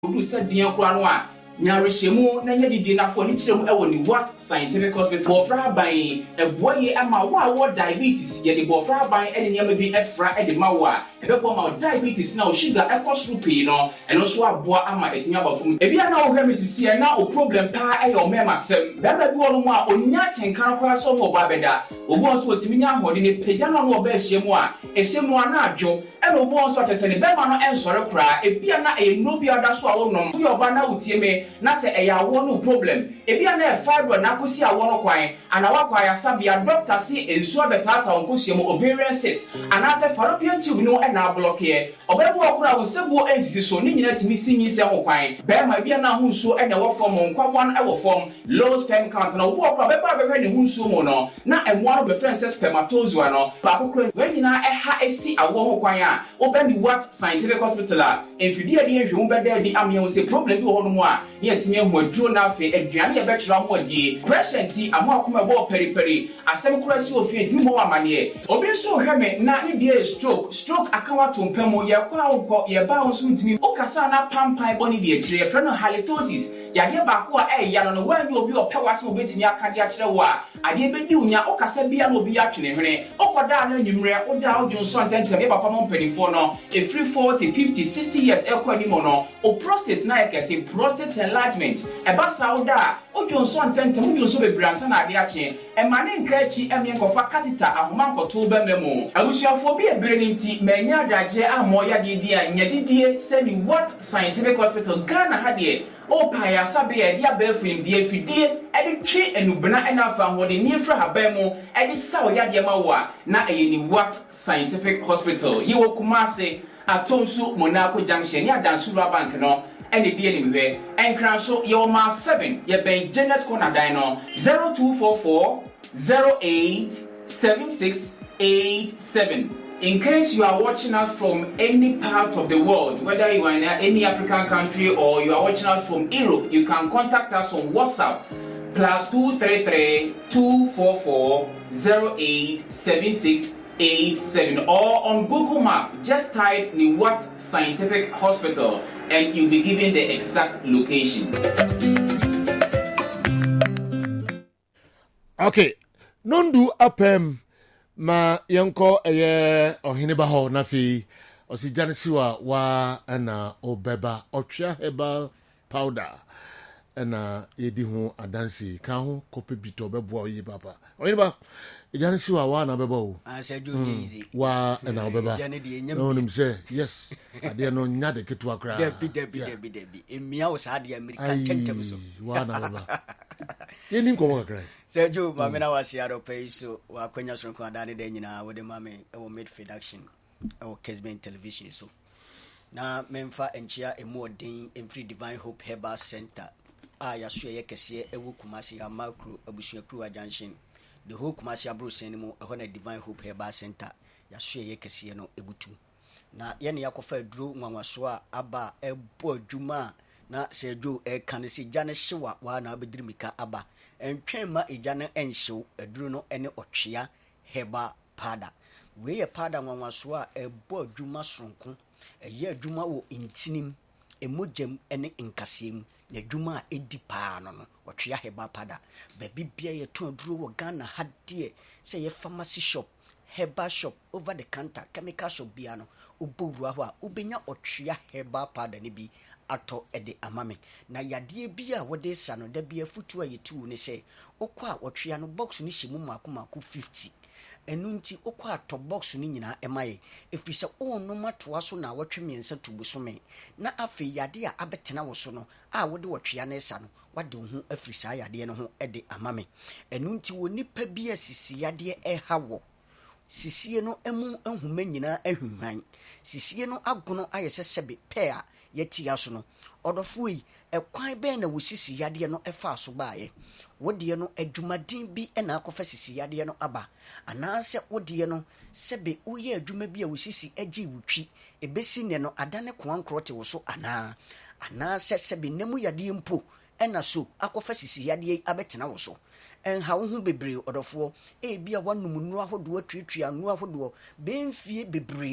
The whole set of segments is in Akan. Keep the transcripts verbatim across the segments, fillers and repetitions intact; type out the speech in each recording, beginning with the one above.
Who said the Yanquanoa? Nyarishemu na nyadi na for ni chiremu ewo ni What Scientific Hospital bofra ban e boye ama wa wo diabetes ye de bofra ban e ne nyama bi efra e de mawa e be ma diabetes na o sugar e koso pii no eno so aboa ama etimi abafum e bia na wo hwe misisi e na o problem pa e yo mema sem da ba bi wo no a onya tenkan kwa so mo ba beda obo so otimi nya hode ne pagya no no ba hyemu a e hyemu ana adwo e no obo so atese ne be ma no ensore kra e bia na e no bi ada so a wo nom yo ba na utie me na se e ya wo no problem e bia na e fibroid na kosi a wo no kwan ana wa kwa ya sabia doctor si enso betata onkosi mo ovarian cyst ana se fallopian tube no e na block ye obebu okura wo sebu ensisi so ni nyina timi sinyi se ho kwan be ma bia na hu so e na wo form nkwawan e wo form low sperm count na wo okura be ba be ne hu so mo no na e mo no be friend spermatozoa no ba kokura we nyina e ha esi awo ho kwan a obani What Scientific Hospital a enfidi ade ehwe wo be da di amia wo se problem bi wo no mo a ne atimi ehwo aduro na afi aduane ye be kira ho adi pressure ti amo akoma bo periperi asem kura si ofi ntimi mo amane obi so hwe me na ne bi stroke stroke akawa to mpamo ye kwa wo ye ba wo so ntimi okasa na pampan boni bi akire ye freno halitosis ya de ba ko a e ya no no wan obi opewase obetimi akade akire wo a ade be di unya okasa bia no obi atwene hwene okoda na nyumre oda odun so antentem ye ba pamon penifo no e free forty fifty sixty years e kwa ni mo no o prostate na ekese prostate enlargement e ba sauda odun so antentem odun so bebransa na ade ache e mane nka achi emye kofa catheter ahoma nkoto ba memo abusuafo bi ebere ni nti manya adaje amo ya de dia nyadidie se ni What Scientific Hospital Ghana ha de o pa ya sabe ya dia ba frim die fidie e de twe enubena e na afa ho de ni fra haban mu e de saw ya de ma wo na e ni What Scientific Hospital yi wo Kumase atonsu Monaco Junction ya Dansura Bank no ene die ni mwe enkran so ye o ma seven ye ben Janet Konadan no zero two four four zero eight seven six eight seven. In case you are watching us from any part of the world, whether you are in any African country or you are watching us from Europe, you can contact us on WhatsApp plus two three three two four four zero eight seven six eight seven or on Google Map just type the What Scientific Hospital and you'll be given the exact location. Okay, nondu apem ma yanko eye ohiniba ho na fi osijane siwa wa na obeba otwa herbal powder na yedi ho adansi ka ho kope bito bebo yi papa ohiniba ejane siwa wa na beba o aseju easy wa na obeba no nim say yes ade no nya de ketu akra debi debi debi debi emia o sa de America tentem so wa na beba yeni nkomo akra Sergio mamena wasiaro pay so wa kwenya so nko adane de nyina wo de mame e wo mid production e wo Kesben television so na memfa enchia emodin Free Divine Hope Herbal Center a ya so ye kese e wo Kumasi ya macro abusua kru junction the whole Kumasi abro sen mu e ho na Divine Hope Herbal Center ya so ye kese no ebutu na ye ne yakofa aduro nwanwaso a aba e bo adwuma na Sergio e kan si jane hyewa wa na abedirimika aba entwema ejane enhyew aduro no ene otwea heba pada we ye pada nwanwaso a ebo adwuma sonko eye adwuma wo intinim emogem ene nkasem na adwuma a edi pa no no otwea heba pada baby bia ye to aduro wo Ghana hade se ye pharmacy shop herbal shop over the counter chemical shop bia no obowura ho a obenya otwea heba pada ne bi ato ede amame na yade bia wode sa no da bia futu a yetu ne se okwa otwea no box ni hyemu mako mako fifty enu nti okwa to box ni nyina emaye efise onu matoa so na wotwe miensa tubusome na afi yade a abetena wo so no a wode wotwea na esa no wade ho afirisa yade no ho ede amame enu nti woni pa bia sisi yade e hawo sisie no emu ahuma nyina ahunwan sisie no agono ayese sebe pe a yeti aso no odofo yi ekwan be na wosisi yade no efa so baaye wode no adwumadin bi na akofa sisi yade no aba anaase wode no sebe uye adwuma bi a wosisi agi wutwi ebesi ne no adane kwankrote wo so ana anaase sebe nemu yade mpo ena so akofa sisi yade abetena wo so en ha wo hu bebre odofo e bia wanum nu ahodo atwetwe anu ahodo benfie bebre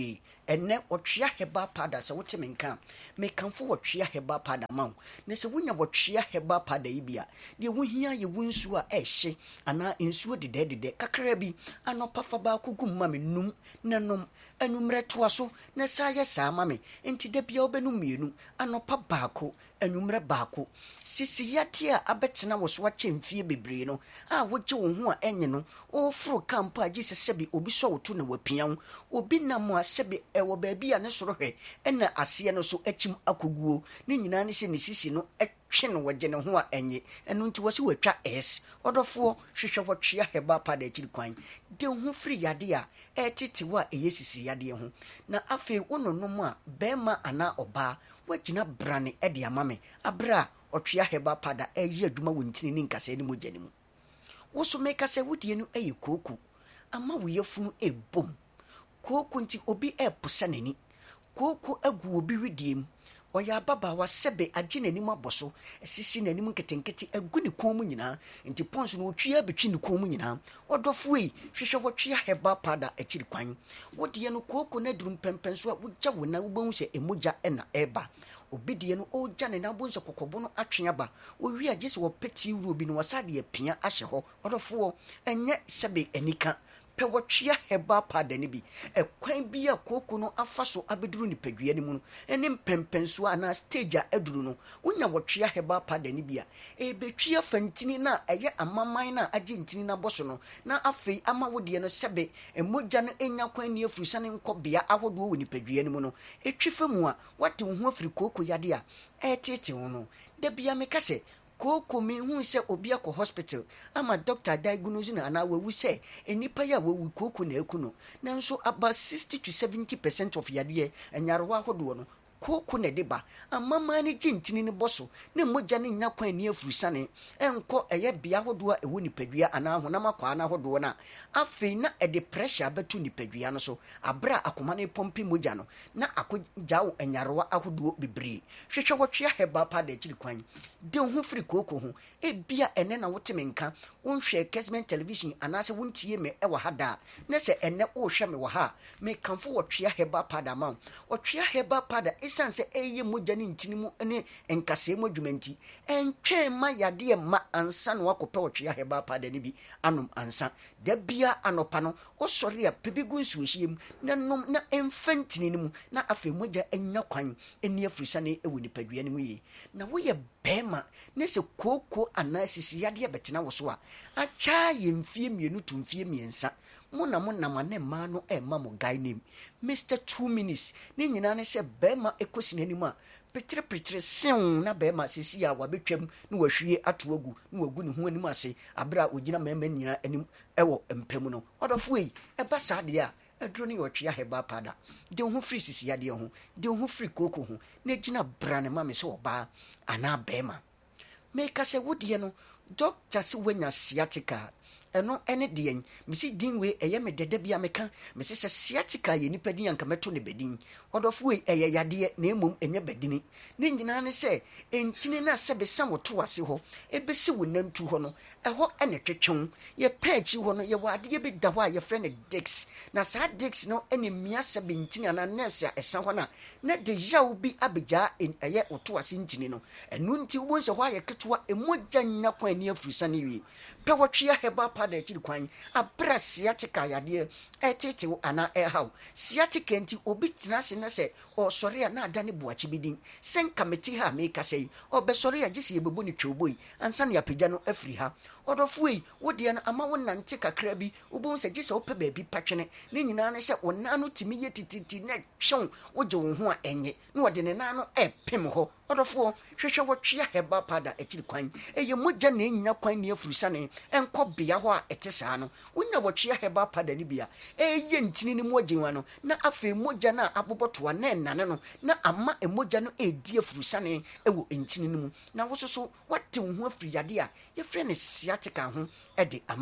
ene wotwea heba pada se wote menka me kanfo wotwea heba pada ma ne se wonya wotwea heba pada ibia de wohia ye wonsu a ehye ana nsuo dededede kakra bi anopa fa ba kugum ma me num nanom anumre toa so na sa ye sa ma me enti da bia obenu mienu anopa baako anumre baako sisi yade a abetena wo so ache mfie bebre no a woje wo ho a enye no o fro camp a gise sebi obi so woto na wapia obi na mo asebi ewo baabi a ne soro hwe ena ase no so achim akoguo ne nyina ne se ne sisi no twe no waje ne ho a enye enu nti wose watwa es odofo hwehwe wotwea heba pada akiri kwan de ho firi yade a etete wa eyesisi yade ho na afi wononom a bema ana oba wagina brane e de amame abra otwea heba pada eyi aduma wontini ni nkasa ni mogya mu wo so meka se wodie no eye koku ama wo yefunu ebom koku nti obi epusa nani koku agu obi widiem oya baba wa sebe agye nani maboso esisi nani mu nketenkete agu ne kon mu nyina nti ponso no otwea betwi ne kon mu nyina odofo yi hwehwe wotwea heba pada akiri kwan wodie no koku na durum pempenso a wogya wona wobon se emogya ena eba obidie no oja ne na bonso kokobo no atwea ba owi agye se wo peti wuro bi no wasade apia ahye ho odofo enye sebe anika pe wotwea heba pada ne bi ekwan bi a koku no afaso abeduru ni padua ni mu no ene mpempenso ana stage a eduru no wonya wotwea heba pada ne bi a e betwea fantini na eye amaman na agye ntini na boso no na afei ama wodie no sebe emogya no enya kwan ni afurisa ne nkobea ahodo wo ni padua ni mu no etwifa mu a wate wo ho afiri koku yade a etete wo no da bia mekase koku mi hu se obi akọ hospital ama doctor diagnose na ana wawu se enipa ya wawu koku na ekuno nanso about sixty to seventy percent of yade enyarewa hodo no koku na deba amama ne gintini ne boso ne mogya ne nya kwan ni afurusane enko eye bia hodo a ewo nipadua ana honam akwa na hodo na afei na e de pressure betu nipadua no so abra akoma ne pompi mogya no na akogyawo enyarewa ahodo bebre hwehwe wotwea heba pada akiri kwan de ho firi koku ho e bia ene na wote menka wonhwe Kesmen television anase wontie me e wa hada na se ene wo hwe me wa ha me kanfo wotwea heba pada ma wotwea heba pada isanse eye mogya ne ntini mu ne enkase mu adwumanti entwe ma yade ma ansa no akopɛ wotwea heba pada ne bi anom ansa da bia anopa no osori a pebigu nsuohiem na nom na enfantini ne mu na afi mogya enya kwan eni afurisa ne ewu nipadua ne mu yi na wo ye bema ne se koko anasisi yade betena wo so a acha ye mfie mienu to mfie miensa mona mona mane ma no e ma mo guy name Mister two minutes ne nyina ne se bema ekosi nanimu a petre petre seun na bema sisi a wabetwam ne wahwie atoagu ne wagu ne ho anim ase abra ogina mema nyina anim ewo empem no odofo yi eba saade a edro ne wotwea heba pada de ho free sisi yade ho de ho free koko ho na gina brane ma me se oba ana bema me ka se wodie no doctor se wanya sciatica eno ene de misi dinwe eye me dede bia meka misi se sciatica ye nipa din anka meto ne bedin odofo e eye yade na emom enye bedini ne nyina ne se entini na se be sam woto ase ho ebesi wonantu ho no eho ene twetwon ye pechi ho no ye wade be da ho a ye friend Dix na sa Dix no ene mia se be ntini ana nurse a esa ho na na de yawo bi abegya eye woto ase ntini no enu nti wo nse ho a ye ketwa emogya nya kwan ni afurisa ne wi pe wotwea heba pada akiri kwan abra sciatica yade etete ana ehaw sciatica nti obi tena se na se o sori a na adane boachi bidin sen kameti ha me ka sei o be sori a gisi ebebu ni twoboi ansa na yapagya no afiri ha odofo yi wodie na ama wonante kakra bi ubon se gisi ope baabi patwene ne nyina ne se wona no timi ye tititi na twon woje wo ho a enye na wode ne na no epem ho odofo hwehwe wotwea heba pada akiri kwan eye mogya na enya kwan ne afurisa ne enko bia ho a etesa no wonya wotwea heba pada ni bia eye ntini ni mogyenwa no na afi mogya na abobotoa na enane no na ama emogya no edi afurisa ne ewo ntini ni mu na wososo wate wo ho afiri yade a ye frɛ ne sciatica ho ede amame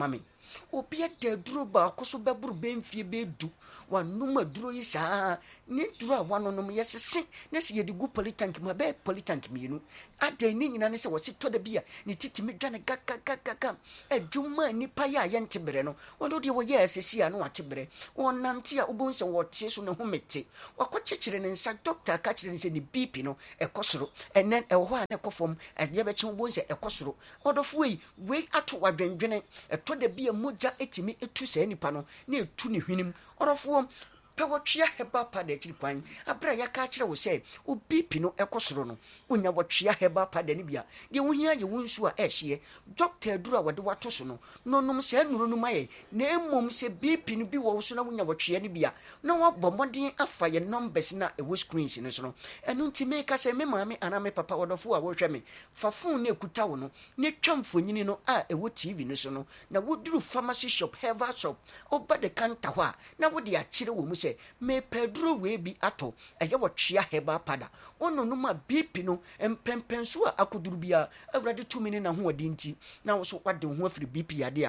obi ade duro ba koso beburu bemfie bedu wanum aduro yi saa ne duro a wanonom yesese ne se yedi gu politank ma be politank mienu ade ni nyina ne se wo se to da bia ne titimi dwane gagagagaga adwuma nipa ya ye ntebere no wodo de wo ye asesi a no watebere wonante a ubon se wo tie so ne homete wakokyekere ne nsa doctor ka kire ne se ne B P no ekosoro enen ewo a ne kofom ade be kye ubon se ekosoro odofo yi we ato wadwendwene eto da bia moja etimi etu se nipa no ne etu ne hwinim orofo pewotwea heba pada akiri kwan abra ya ka kire wo se obi pi no ekosoro no onya wotwea heba pada ne bia de wo hia ye wonsu a ehye doctor adura wode wato so no nonom se anuru no maye na emom se B P no bi wo so na wonya wotwea ne bia na wabɔ modern afa ye numbers na e wo screens ne so no enu ntime ka se me maame ana me papa wodofo a wo hwɛ me fa phone na ekuta wo no ne twamfonyini no a e wo T V ne so no na woduru pharmacy shop herbal shop oba de kanta ho a na wode akire wo mu me pedro we bi ato eye wotwea heba pada ono no ma B P no empempenso a akoduru bia awrade tumi ne na ho odi nti na wo so wade ho afiri B P ade a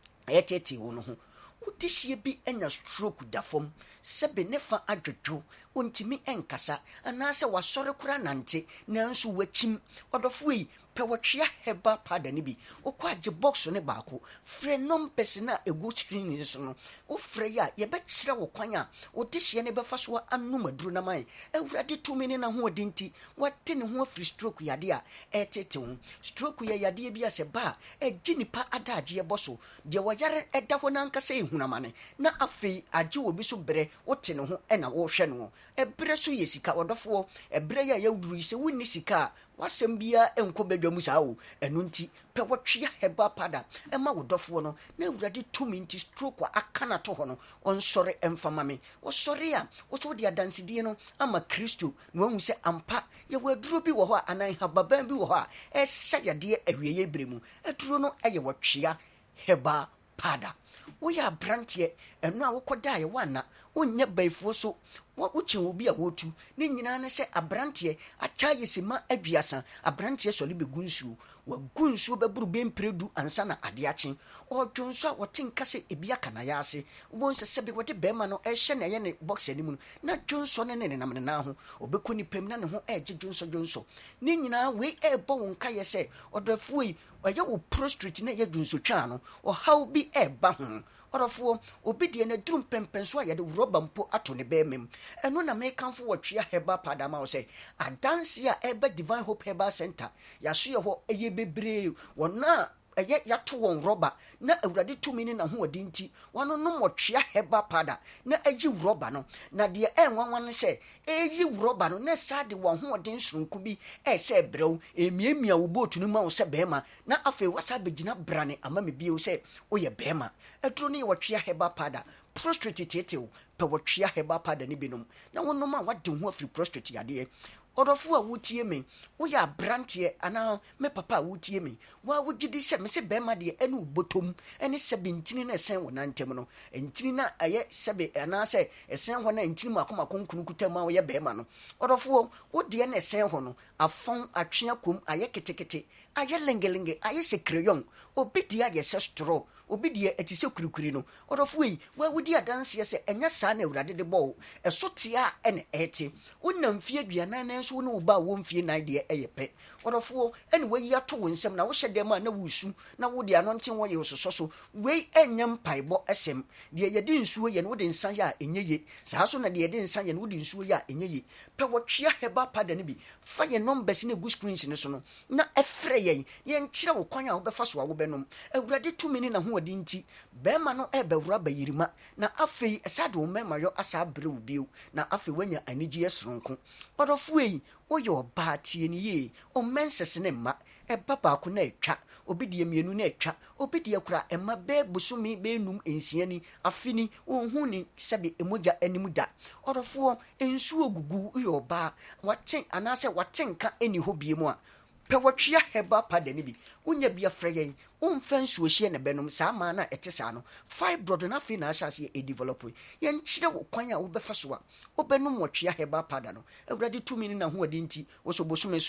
etete wo no ho utishie bi enya stroke da fom sebe nefa adwodwo ontimi enkasa anase wasore kura nante nanso wachim odofo yi pewotwea heba pada ne bi okwaje box ne baako frɛ numbers na egu screen ni so no wo frɛ ya ye be kyerɛ wo kwan a otishie ne befa so anu maduru na man awurade tumi ne na ho odinti wate ne ho afiri stroke yade a etete ho stroke ya yade bi ase ba egi nipa adaje boso de woyare eda ho nankasa ehunamane na afei age obi so bere wote ne ho ena wo hwɛ no ebere so yesika odofo ebere ya yawduru se wonni sika wasɛm bia enko badwamu saa o enu nti pe wotwea heba pada ema wodofo no na awurade tumi nti stroke akana to ho no onsɔre emfama me wosɔre a woso de adansidi no ama Kristo na wahu sɛ ampa ye waduro bi wo ho anan hababan bi wo ho a ɛsɛ yade awieye bremu aduro no ɛyɛ wotwea heba pada wo ya brantie enu a wokoda ye wana wonye baifo so wo uche obi a wotu ne nyina ne se abrantie acha yesima aduasa abrantie sole begunsu wa gunsu beburu bempredu ansa na ade achen odwonso a wotenka se ebia kana ya ase wo nse sebe wode bema no ehye na ye ne box ani mu na dwonso ne ne nam ne na ho obekoni pem na ne ho eje dwonso dwonso ne nyina we ebo wonka ye se odafo yi oye wo prostrate na ye dwonso twa no o how bi eba ho orofo obi de na drum pempenso a ye de rubber mpo ato ne bemem eno na me kanfo wotwea heba pada ma wo se adanse a eba Divine Hope Herbal Center ya so ye ho eye bebre wona eye yato won rubber na awurade tumi ne na ho odi nti wono no motwea heba pada na ayi rubber no na de enwanwan se eyi rubber no na sade won ho odi nsurunku bi e se brew emiemia wo botu no ma wo se bema na afi wasa begina brane ama me bio se oye bema edro ne wotwea heba pada prostrate tetew pe wotwea heba pada ne binom na wono ma wade ho afiri prostrate yade odofo a wotie me wo ya brantie ana me papa a wotie me wa wogidi se me se bema de enu botom ene seventeen na esen wo nantem no entini na aye sebe ana se esen ho na entini ma akoma konkunu kutam a wo ye bema no odofo wo de na esen ho no afon atwea kom aye ketekete aye lengelenge aye se crayon obi de aye se straw obi de etise kurukuri no odofo yi wa wodi adanse se enya saa na awurade de bo eso tia ene ete wonnam fie aduana na nso no ba wo mfie na de eyepe odofo ene wayi ato wo nsem na wo hyede ma na wusu na wo de anonten wo ye ososo we enyam paibo esem de ye de nsuo ye no de nsan ya enyeye saa so na de ye de nsan ye no de nsuo ya enyeye pe wo twea heba pada ne bi fa ye numbers na gu screens ne so no na efre ye ye nkyere wo kwan a wo befa so a wo benom awurade tumi ni na ho odi nti bema no ebe wura bayirima na afei esade wo mema yo asa bre wo bio na afei wanya anigi esronko odofo yi wo ye oba tie ni ye o mensese ne ma eba ba ko na etwa obi de mienu na etwa obi de kura ema be busumi be num ensiani afini ohun ni sebe emoja animu da odofo ensu ogugu ye oba waten anase watenka eni ho biemu a pe wotwea heba pada ne bi wonya bia freye wonfa nsuo hye ne benom saa ma na ete saa no fibroid na fi na ahase e develop ye nkyire wo kwan a wo befa so a wo benom wotwea heba pada no awurade tumi ni na ho adi nti wo so bosume so a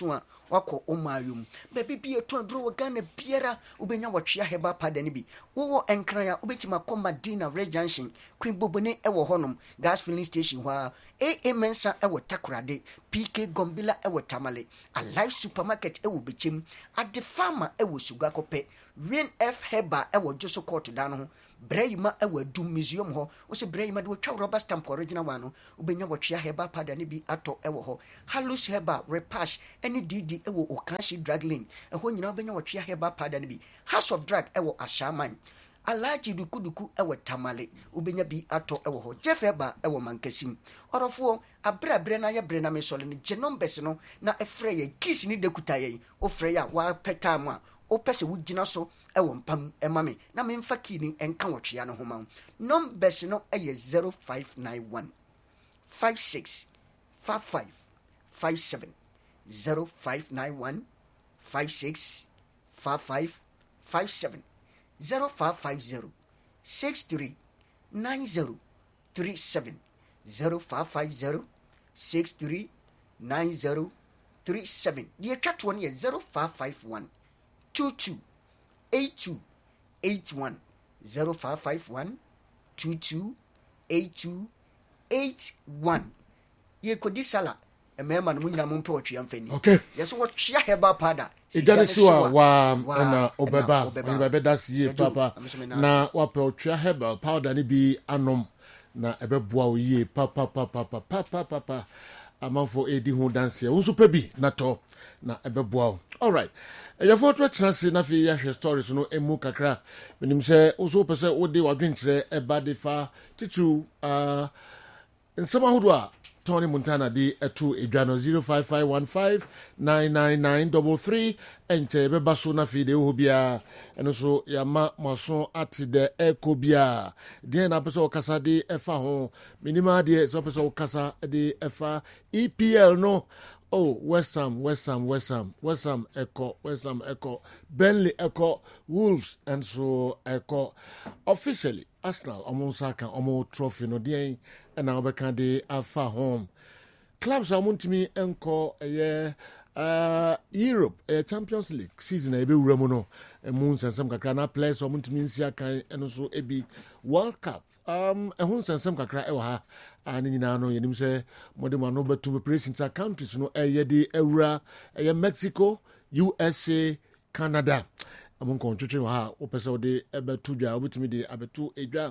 wako omayum baby bi eto adro wo Ghana biara ubenya watwea heba pada ne bi wo enkran ubetima koma dina rejunction Queen Bobone ewo honom gas filling station wa A Mensa ewo Takoradi P K Gombila ewo Tamale Alive supermarket ewo Bechem Ade Farmer ewo Sugakope Rain F Heba ewo Joso Court dan ho Brayima ewo Dum Museum ho wo se Brayima de twa rubber stamp original one no ubenya watwea heba pada ne bi ato ewo ho Halus Heba Repash any D D ewo Okashi Drug Lane eho nyina ubenya watwea heba pada ne bi House of Drug ewo Ashaman Alaji dukuduku ewo Tamale ubenya bi ato ewo ho Jeffeba ewo Mankasim orofo abra bre na ye bre na me sole ne genombes no na efre ye kiss ni dekuta ye ofre ya wa peta mu a opese wugina so ewo mpam emame na me mfa kini enka wotwea no homa numbers no eye zero five nine one five six five five five seven zero five nine one five six five five five seven zero five five zero six three nine zero three seven zero five five zero six three nine zero three seven. The chat one is zero five five one two two eight two eight one zero five five one two two eight two eight one. Ye kodi sala emema no munyina mumpe otwe amfani. Okay. Yes what chia heba pada. Ejane siwa wa na obeba obeba das ye papa na wape otwe heba powder ni bi anom na ebeboa oye papa papa papa papa papa amanfo edi ho dance ye wo pe bi na to na ebeboa. All right. Eya foto transi na fi ya stories no emu kakra menim se wo so pese wo de wadwenkyere eba de fa titru uh nsema hodo a Tony Montana di etu edwano zero five five one five nine nine nine three three enche beba so na fi de ho bia eno so ya ma maso ati de eko bia de na pese okasa de efa ho minima de so pese okasa de efa E P L no. Oh, West Ham, West Ham, West Ham, West Ham, Echo, West Ham, Echo, Burnley, Echo, Wolves, and so Echo. Officially, Arsenal, Omo Saka, Omo Trophy, no day, and now we de Alpha home. Clubs are to me encore a year. Uh, Europe, a Champions League season, a bit Ramono, and Moons and some Kakana players, or Muntiminsia, and also a big World Cup. Um, a hunts and some kakra ewa and in ano yenim say modern no but to president countries no e de Eura e Mexico, U S A, Canada. Among countries ha opesa de ebe to dwa obetimi de abeto edwa.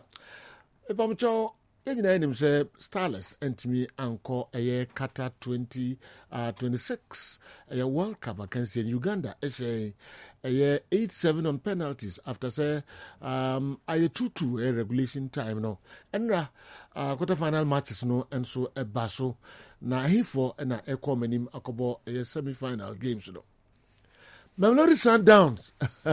Epamcho yenyina yenim say Starless entimi anko e Qatar twenty twenty-six e World Cup against Uganda. E a eight seven on penalties after say um I two two a regulation time no and uh quarter final matches no and so a baso na hifo na ekọ manim akobo a semi final games no Mamelodi Sundowns.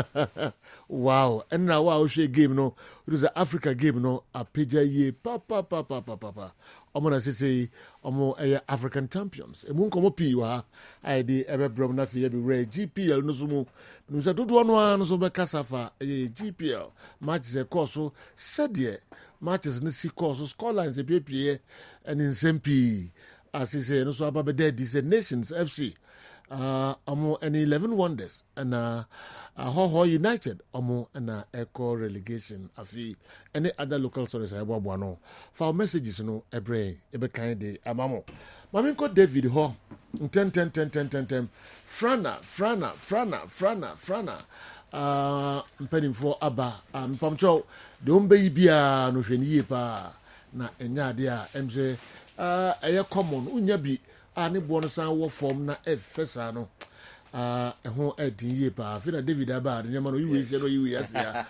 Wow. And now wow she game no it is the Africa game no a pija ye papa papa papa papa omo na say omo eh African champions e mun komo pi wa I dey ebe brom na fi be re G P L no so mu no say dodo no an so be kasafa eh G P L matches e course so said matches ni si course so scorelines e pie and in sempi as he say no so aba be dead this Nations F C uh amo any eleven wonders and uh Ho United amo and uh echo relegation afi any other local stories I bobo no for messages no ebre ebe kan de amamo mami ko David ho ten ten ten ten ten ten frana frana frana frana frana uh mpanimfo aba mpamcho de ombe bia no hwani ye pa na enya de a emse uh eye common unya bi ani bono san wo form na efesa no ah ehun edin ye pa fi na David aba de nyama no yiwe se no yiwe asia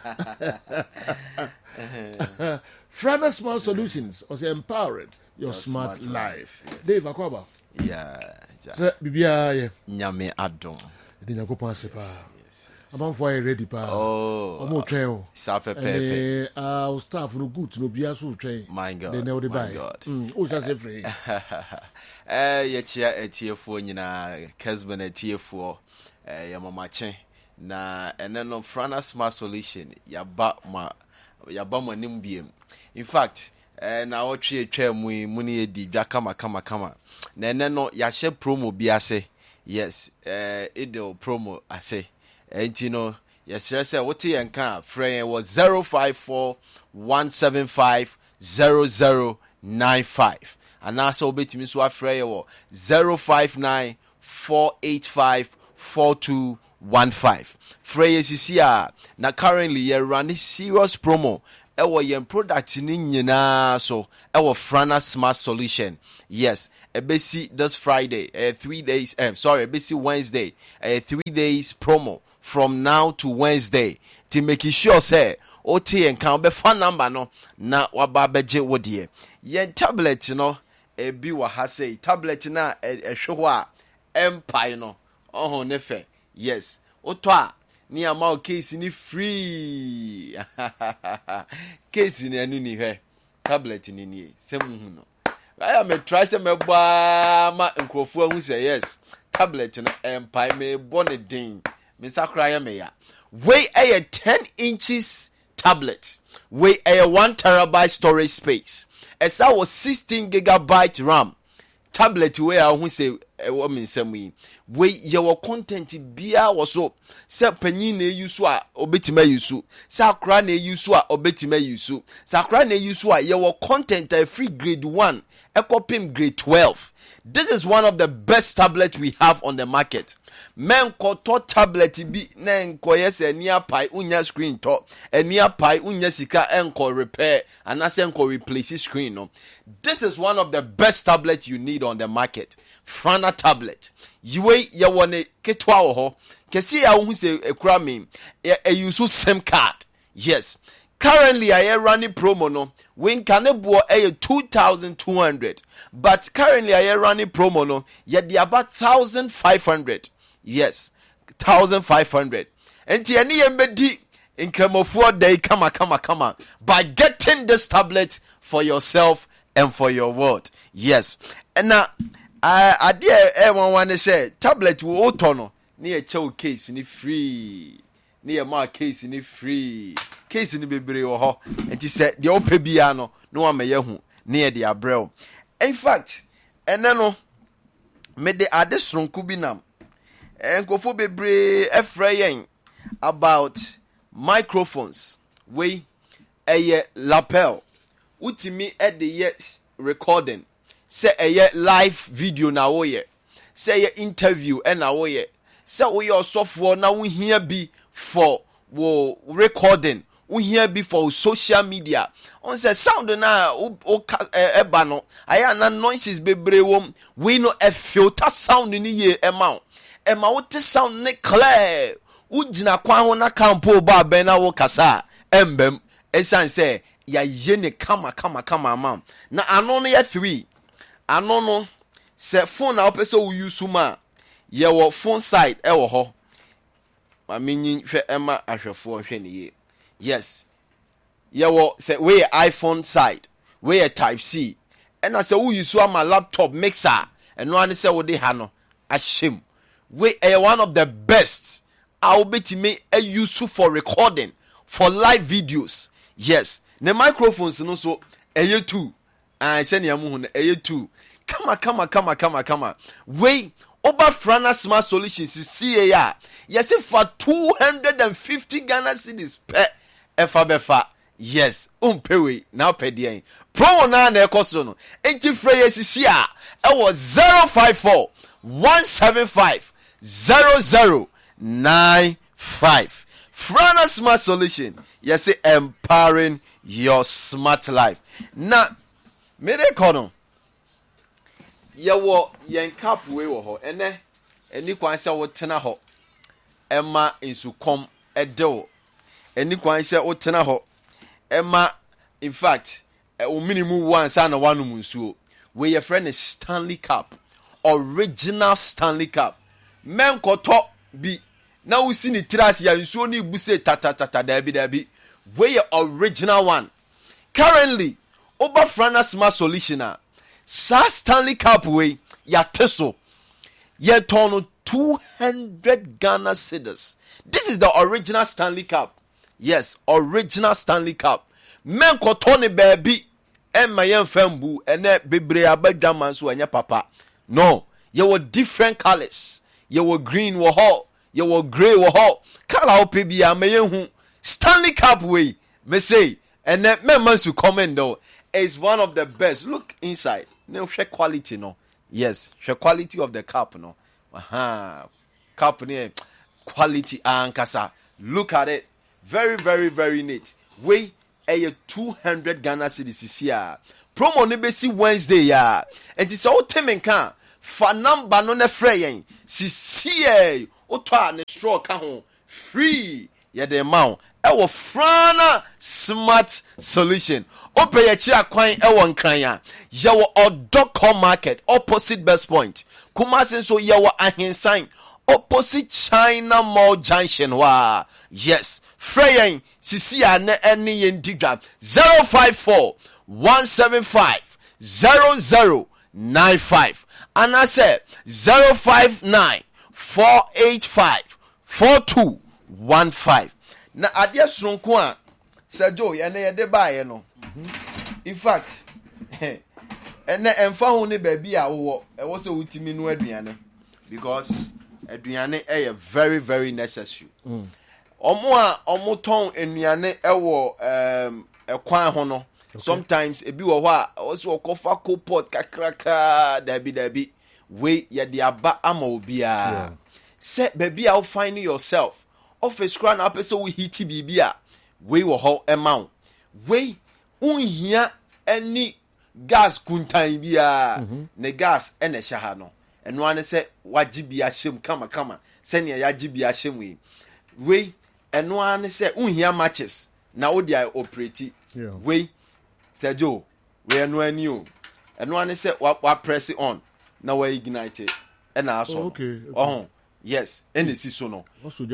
Frana Small Solutions or say empowering your, your smart, smart life, life. Yes. Dave Akwaba yeah yeah so bibia ye nyame adom de nyakopan se pa I'm for ready pa oh omo twen o sa pepe ah uh, staff no good no bia so twen my god they know the buy mm o just say free eh ye chia etiefo nyina Kesben etiefo eh ya mama chen na ene no Frana Smart Solution ya ba ma ya ba ma nim biem in fact eh na o twe twa mu mu ne di dwa kama kama kama na ene no ya hye promo bi ase yes uh, idil promo ase enti no yɛsrɛ sɛ wote yɛn ka frɛ yɛn wɔ zero five four one seven five zero zero nine five anaasɛ wobɛtumi nso afrɛ yɛ wɔ zero five nine four eight five four two one five. frɛ yɛ sisi a na currently yɛ running serious promo ɛwɔ yɛn product ni nyinaa so ɛwɔ Frana Smart Solution. Yes, ebesi this Friday, uh, three days. Uh, sorry, ebesi Wednesday, uh, three days promo from now to Wednesday. To make sure say O T and can be phone number no na waba beje wodie. Yen tablet no ebi wa ha say tablet na ehwe a empire no oh nefe. Yes, otwa ni ama case ni free. Case ni anu ni hwe. Tablet ni ni sem hu no. I am a try some ma nkrofo hu say yes. Tablet no empire me bonnet ding. Me sakra me ya. Weigh a ten inches tablet. Weigh a one terabyte storage space. As I was sixteen gigabyte RAM. Tablet where I who say a woman some way. We your content bia was so se panyin na yusu a obetima yusu sakra na yusu a obetima yusu sakra na yusu a your content a free grade one ekopim grade twelve. This is one of the best tablets we have on the market. Men koto tablet bi na enko yes enia pai unya screen to enia pai unya sika enko repair and as enko replace screen no. This is one of the best tablets you need on the market. Frana tablet. Yiwe ye wone ketwa wo ho. Kesi ya hu se ekura me e use SIM card. Yes. Currently I am running promo no. When can bo e two thousand two hundred. But currently I am running promo no. Ye di about one thousand five hundred. Yes. one thousand five hundred. Enti eni yembedi in Kemofo day kama kama kama by getting this tablet for yourself and for your world. Yes. And now I I dear everyone want to say tablet will autono near chow case ni free. Near my case ni free. Case ni bebre or ho. And he said the old pebiano no one may yahu near the abrel. In fact, and then made the addition kubinam and go for bebre efrayen about microphones. We a lapel. Utimi at the yes recording. Say a live video na woye. Say a interview and na woye. Say we your software now we here be for wo recording. We here be for social media. On say sound na o eba no. Aya na noises bebre wom. We no a filter sound ni ye ema. Ema wo te sound ne clear. Ujina kwa ho na kampo ba ben na wo kasa. Embem. Esan say ya yene kama kama kama mam. Na ano no ya three. Ano no se phone na opese wo use ma ye wo phone side e wo ho. Ma menyin hwe ema ahwefo hwe ne ye. Yes. Ye wo se we iPhone side, we type C. And as wo use ma laptop mixer, eno ane se wo de ha no ahyem. We are one of the best. I will be to me a useful for recording, for live videos. Yes. The microphones no so a two. I send you moon a two. Come on, come on, come on, come on, come on. Wait, over Frana Smart Solutions is C A R. Yes, if for two hundred fifty Ghana cedis per F A B F A. Yes, um pewe now per diem. Promo na na ekoso no. Enti frey C A R. It was zero five four one seven five zero zero nine five. Frana Smart Solution. Yes, empowering your smart life. Now, me de kono. Yawo yen cap we wo ho ene eni kwan se wo tena ho ema insukom edewo eni kwan se wo tena ho ema in fact o minimum one sa na wanu munsuo we your friend is Stanley Cup, original Stanley Cup. Men koto bi na wo si ni tras ya nsuo ni buse tata tata dabi dabi we your original one. Currently over Frana Smart Solution a Sa Stanley Cup way ya teso ye tono two hundred Ghana cedis. This is the original Stanley Cup. Yes, original Stanley Cup. Men ko toni baby emma yen fambu ene bebre abadwa man so anya papa. No, ye were different colors. yɛwɔ green wɔ hɔ, yɛwɔ grey wɔ hɔ, color wopɛ bia ma yɛhu. Stanley Cup way, me say, and then members to comment though, is one of the best. Look inside, no share quality no. Yes, share quality of the cup no. Aha, cup ne quality ankasa. Look at it, very very very neat. Way a two hundred Ghana cedis is here. Promo ne besi Wednesday ya, and it's all temen kan. Fa number no ne freyen. Si siye, otwa ne straw ka ho free. Ya the amount. Ewo Frana Smart Solution. Ope ye chia kwan ewo nkranya. Yewo Odoko Market opposite Best Point. Kumasi so yewo Ahinsan opposite China Mall Junction wa. Yes. Freyen sisi ya ne eni yendiga zero five four one seven five zero zero nine five. And I said zero five nine four eight five four two one five. Na adeɛ sonko a Sergio yɛne yɛde baeɛ no. In fact, ɛnɛ ɛmfa ho ne baabi a wowɔ ɛwɔ sɛ wotimi no aduane because aduane ɛyɛ very very necessary. Ɔmo a ɔmo tɔn aduane ɛwɔ um ɛkwan ho no. Sometimes ebi wɔ hɔ a ɔsɛ ɔkɔfa cold pot kakraka dabi dabi we yɛde aba ama obiara. Sɛ baabi a wo find yourself office kra na apese wo hiti bibia we wo ho ema we unhia ani gas kuntan bia mm-hmm. ne gas ene hya ha no eno ane se wagye bia hyem kama kama se ne yagye bia hyem we we eno ane se unhia matches na wo dia operate yeah. we Sergio we eno ani o eno ane se wa, wa press it on na we ignite ena aso oh, okay, okay. Oh yes, and the season no.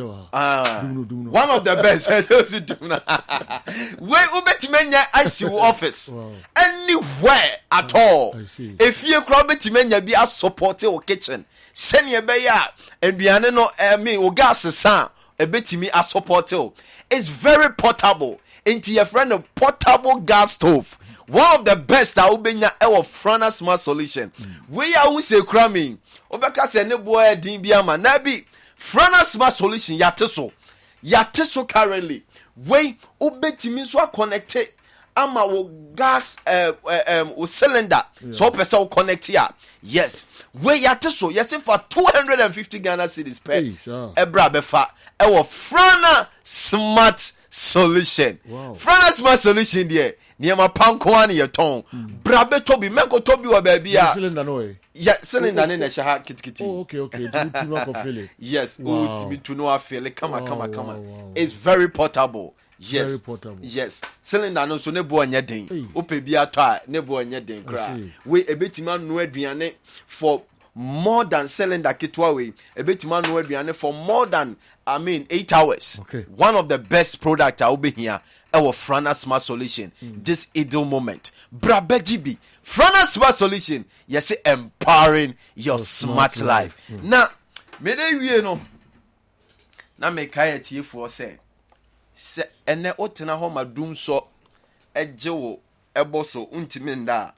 Ah, one of the best. Those who do not. Where ubetimenya I see office wow. Anywhere at all. If you crowd betimenya be a support your kitchen, send your beya and be an no me or gas san a betimi a support. It's very portable. Into your friend of portable gas stove. One of the best I will be our Frana Smart Solution. We are who say cramming. Obeka se ne boy din bia ma na bi Frana Smart Solution yateso yateso currently we obetimi so connect ama wo gas uh, uh, um wo cylinder yeah. So person wo connect here yes we yateso yes for two hundred fifty Ghana cedis per hey, sure. Ebra befa e wo Frana Smart Solution wow. Frana Smart Solution there niema panko ani ye ton mm. Brabe tobi menko tobi wa baby a cylinder no way yeah cylinder ne na shaha kitikiti oh okay okay to no feel it yes wow. Oh to no feel it come on come on come on it's very portable yes very portable yes cylinder no so ne bo anya den ope bi ato ne bo anya den kra we ebetima no aduane for more than cylinder kitwa we ebetima no aduane for more than I mean eight hours okay. One of the best product I will be here our Frana Smart Solution mm. This ideal moment Brabejibi Frana Smart Solution yes empowering your, your smart, smart life, life. Mm. Now me dey wie no na me kai atie for say se ene otena ho madum so eje wo ebo so untimi nda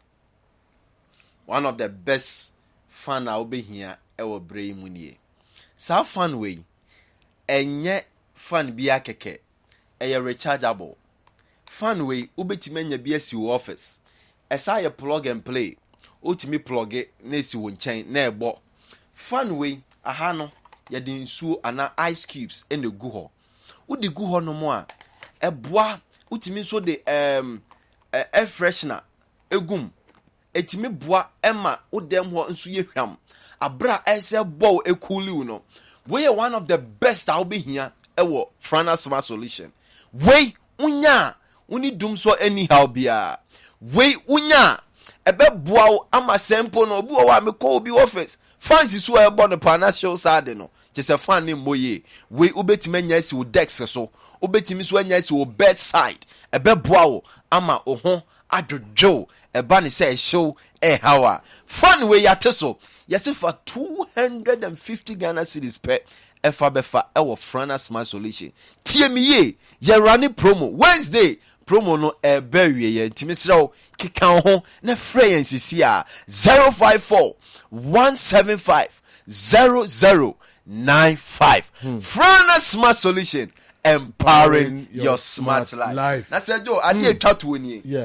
one of the best fan I will be here our brain munie sa fan way enye fan bia keke eye rechargeable fan way ubetime nya bia si office esa ye plug and play otimi plug e na si wo nchen na ebo fan way aha no ye de nsuo ana ice cubes ene gu ho udi gu ho no mo a eboa utimi so de um air freshener egum etimi boa ema udem ho nso ye hwam abra ese bow ekuli no we are one of the best I'll be here ewo Frana Smart Solution we unya uni dum so anyhow bia we unya ebe boa ama sempo no obi wa me call obi office fancy so e bo no financial side no je se fan ni moye we ubetimi anya si wo desk so ubetimi so anya si wo bedside ebe boa ama o ho adwodwo eba ne say show e hawa fan we yateso yes for two hundred fifty Ghana cedis per efa befa ewo Frana Smart Solution tie me ye ye run promo Wednesday promo no e bewie ye ntimi srew kika ho na friends sisi a zero five four one seven five zero zero nine five. Hmm. Frana Smart Solution, empowering your, your smart, smart life. life. That's it, Joe. I did talk to you. Yeah.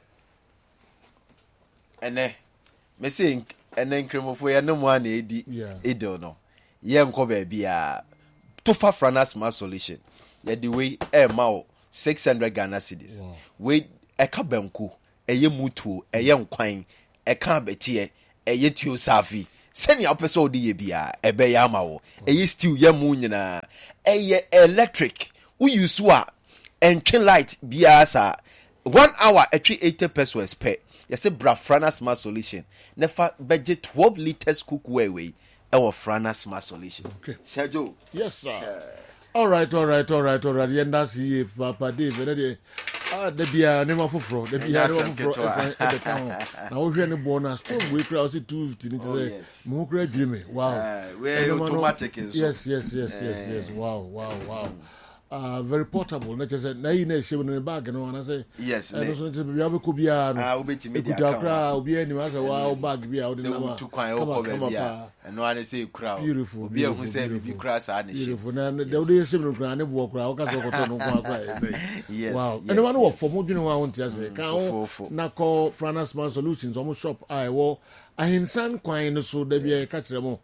And then, me saying, and then cream for no one eighty. Yeah. It don't know. Yeah, I'm coming be a to far Frana Smart Solution. Yeah, the way a mao six hundred Ghana cedis. Wait, a kabenku, a ye mutu, a young quine, a cabetie, a yetu safi. Send your episode de bia, a bayamao, a ye still ye moonina, a ye electric. We use swa and chin light biasa. One hour at three eighty pesos pay. Yes, a bra Frana Smart Solution. Never budget twelve liters cookware way. Our Frana Smart Solution. Okay. Sergio. Yes, sir. Uh, all right, all right, all right, all right. Yenda si Papa Dave. Ah, the beer never for fraud. The beer never for fraud. At the town. Now we are bonus. Still we cross it two fifteen. It's a more great dreaming. Wow. We're automatic. Yes, yes, yes, yes, yes. Wow, wow, wow. Uh, very portable. Not just na you know she in the bag, you know, and I say yes. I don't know be able to be a ah, we be media. Crowd, we be any was a wow bag be out in the to quite come up. And no one say crowd. Beautiful. Be who say be cross and beautiful. And the day similar crowd never walk crowd. Cause we go to no cry. Say yes. Wow. And the one who for more, you know, I want to say. Can na call Frana Smart Solutions. Almost shop. I will. I insan kwine so there be a catch them.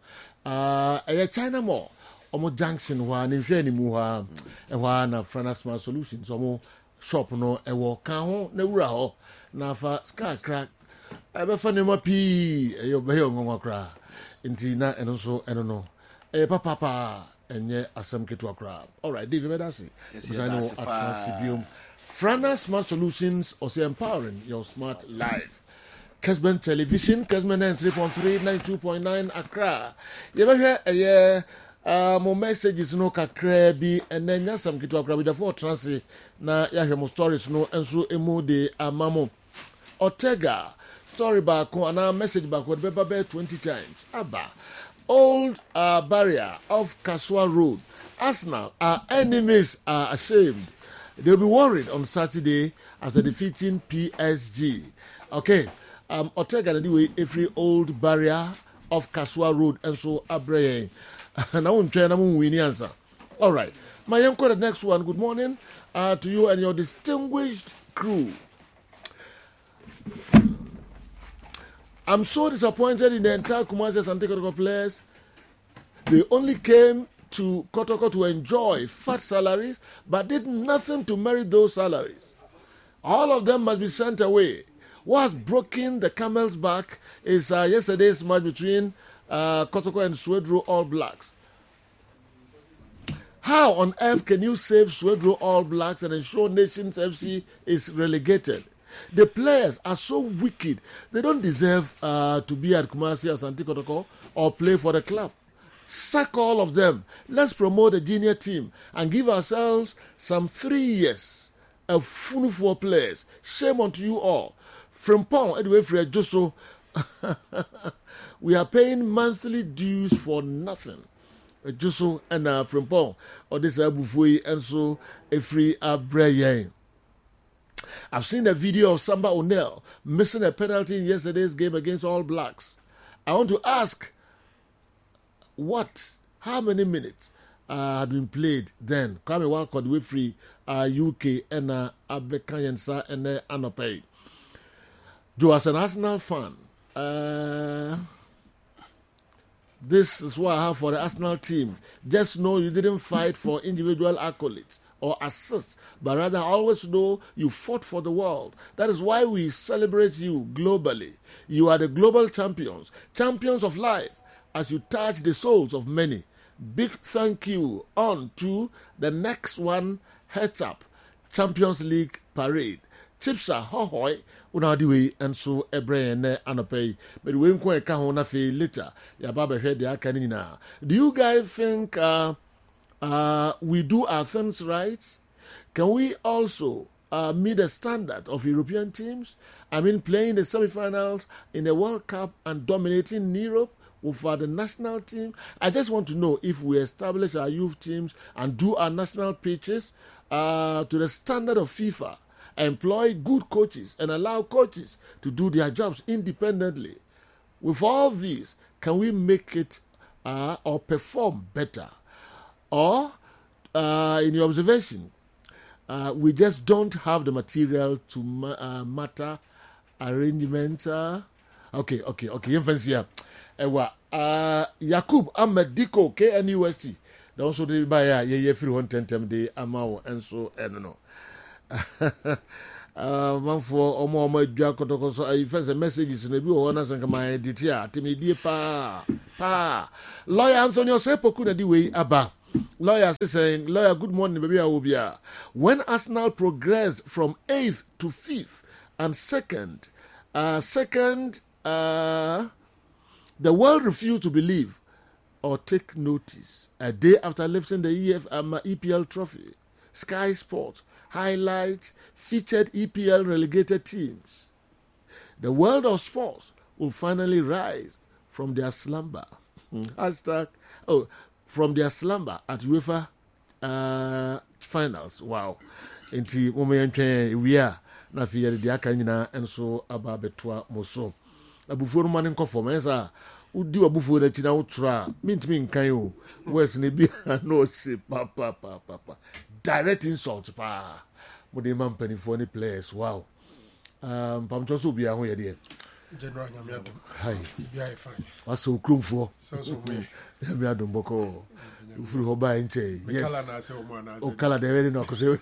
Uh, a China more. Omo junction wa ni hwe ni mu ha e wa na Frana Smart Solutions omo shop no e wo kan ho na wura ho na fa scar crack e be fa ne ma pi e yo be yo ngwa kra nti na eno so eno no e papa pa enye asem ketu akra. All right, David Medasi. Yes, I know at Transibium Frana Smart Solutions also empowering your smart life. Kesben Television, Kesben ninety-three point three, ninety-two point nine Accra. You ever hear a yeah Uh, mo messages no kakra bi ene nya sam kitu akra bi for transi na ya hwe mo stories no enso emu de amamo Ortega story ba ko ana message ba ko be ba twenty times aba old uh, barrier of Kaswa Road. Arsenal, our enemies are ashamed. They'll be worried on Saturday after defeating P S G. Okay, um Ortega na di every old barrier of Kaswa Road enso abreye. Now I'm trying to win the answer. All right. My uncle, the next one. Good morning uh, to you and your distinguished crew. I'm so disappointed in the entire Kumasi Asante Kotoko players. They only came to Kotoko to enjoy fat salaries, but did nothing to merit those salaries. All of them must be sent away. What has broken the camel's back is uh, yesterday's match between Uh, Kotoko and Swedro All Blacks. How on earth can you save Swedro All Blacks and ensure Nations F C is relegated? The players are so wicked. They don't deserve uh, to be at Kumasi Asante Kotoko or play for the club. Sack all of them. Let's promote a junior team and give ourselves some three years of full four players. Shame on to you all. From Pong, anyway, for Joso. We are paying monthly dues for nothing. Just so and uh, from Paul or this Abufui and so a free Abrayan. I've seen a video of Samba O'Neill missing a penalty in yesterday's game against All Blacks. I want to ask what, how many minutes uh, had been played then? Come and walk on the way free uh, U K and uh, Abekanyansa and uh, Anopay. Joe, as an Arsenal fan, uh, this is what I have for the Arsenal team. Just know you didn't fight for individual accolades or assists, but rather always know you fought for the world. That is why we celebrate you globally. You are the global champions, champions of life, as you touch the souls of many. Big thank you. On to the next one, heads up, Champions League parade. Chipsa hohoi unadiwe and so ebrene anopay. But we won't come on fe later. Ya baba head ya kanina. Do you guys think uh, uh, we do our things right? Can we also uh, meet the standard of European teams? I mean, playing the semi-finals in the World Cup and dominating Europe for the national team. I just want to know if we establish our youth teams and do our national pitches uh, to the standard of FIFA. Employ good coaches and allow coaches to do their jobs independently. With all these, can we make it uh, or perform better? Or, uh, in your observation, uh, we just don't have the material to ma- uh, matter arrangement. Uh, okay, okay, okay. Infancy. Ewa, uh, Yakub Ahmed Diko, K N U S T. They also did buy a ye free one ten tem de amao and so I don't know. Uh, man for omo omo dwa kotoko so I first messages na bi o na sanka my edit ya timidie pa pa lawyer Anthony Osepoku na di we aba lawyer saying lawyer good morning baby awobia when Arsenal progressed from eighth to fifth and second uh second uh the world refused to believe or take notice a day after lifting the E F um, E P L trophy. Sky Sports highlights featured E P L relegated teams. The world of sports will finally rise from their slumber. Hashtag, oh, from their slumber at UEFA uh, finals. Wow. Inti momentwe we are na fiye de aka nyina enso aba betua moso. Abufuo no mane nkofo mensa udi abufuo na tina utra mintimi nkan o wes ne bi no se papa papa papa direct insult pa mo de man panifo ni players wow um pam to so bia ho ye de general nyamiadum hi bia e fine waso krumfo so so we nyamiadum boko ufuru ho ba nche yes kala na se o mo na o kala de we no ko se